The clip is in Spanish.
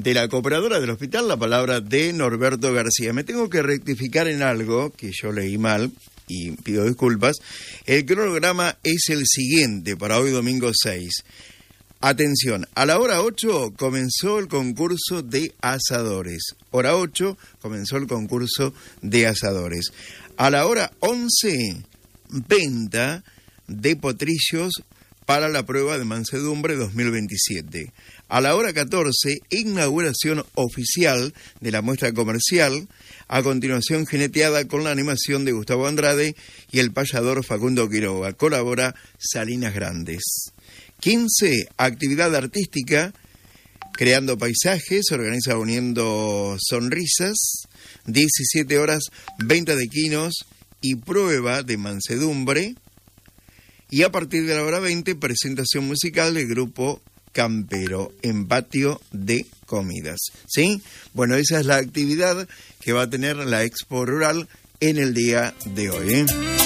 de la cooperadora del hospital, la palabra de Norberto García. Me tengo que rectificar en algo que yo leí mal y pido disculpas. El cronograma es el siguiente para hoy domingo 6. Atención, a la hora 8 comenzó el concurso de asadores. Hora 8 comenzó el concurso de asadores. A la hora 11, venta de potrillos para la prueba de mansedumbre 2027. A la hora 14, inauguración oficial de la muestra comercial. A continuación, jineteada con la animación de Gustavo Andrade y el payador Facundo Quiroga. Colabora Salinas Grandes. 15, actividad artística, creando paisajes, se organiza Uniendo Sonrisas. 17 horas, venta de quinos y prueba de mansedumbre. Y a partir de la hora 20, presentación musical del grupo Campero en patio de comidas. ¿Sí? Bueno, esa es la actividad que va a tener la Expo Rural en el día de hoy, ¿eh?